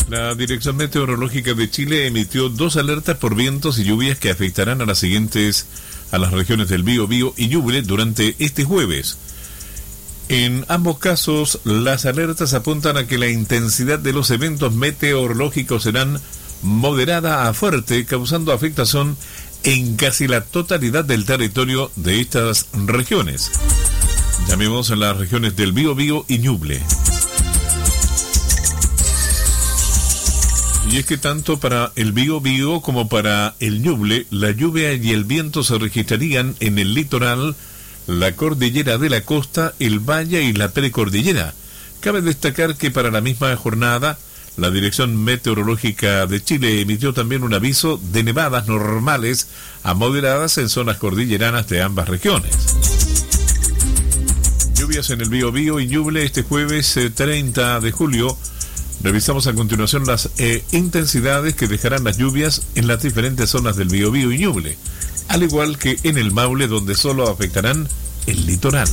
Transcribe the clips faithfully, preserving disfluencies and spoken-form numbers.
La Dirección Meteorológica de Chile emitió dos alertas por vientos y lluvias que afectarán a las siguientes, a las regiones del Biobío y Ñuble durante este jueves. En ambos casos, las alertas apuntan a que la intensidad de los eventos meteorológicos serán moderada a fuerte, causando afectación en casi la totalidad del territorio de estas regiones. Llamemos a las regiones del Biobío y Ñuble. Y es que tanto para el Biobío como para el Ñuble, la lluvia y el viento se registrarían en el litoral, la cordillera de la costa, el valle y la precordillera. Cabe destacar que para la misma jornada, la Dirección Meteorológica de Chile emitió también un aviso de nevadas normales a moderadas en zonas cordilleranas de ambas regiones. Lluvias en el Biobío y Ñuble este jueves eh, treinta de julio. Revisamos a continuación las eh, intensidades que dejarán las lluvias en las diferentes zonas del Biobío y Ñuble, al igual que en el Maule, donde solo afectarán el litoral.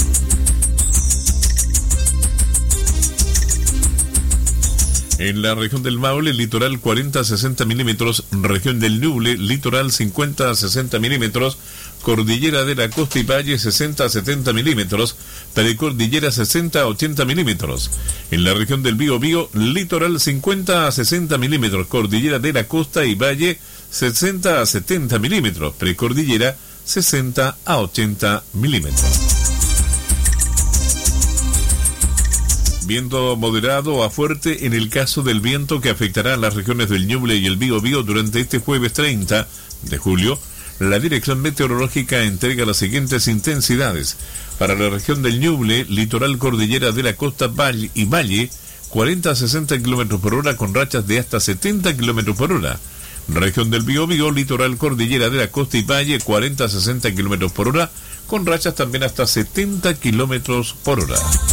En la región del Maule, litoral cuarenta a sesenta milímetros, región del Ñuble, litoral cincuenta a sesenta milímetros, cordillera de la costa y valle sesenta a setenta milímetros, precordillera sesenta a ochenta milímetros. En la región del Biobío, litoral cincuenta a sesenta milímetros, cordillera de la costa y valle sesenta a setenta milímetros, precordillera sesenta a ochenta milímetros. Viento moderado a fuerte en el caso del viento que afectará a las regiones del Ñuble y el Biobío durante este jueves treinta de julio. La Dirección Meteorológica entrega las siguientes intensidades. Para la región del Ñuble, litoral cordillera de la costa valle y valle, cuarenta a sesenta kilómetros por hora con rachas de hasta setenta kilómetros por hora. Región del Biobío, litoral cordillera de la costa y valle, cuarenta a sesenta kilómetros por hora con rachas también hasta setenta kilómetros por hora.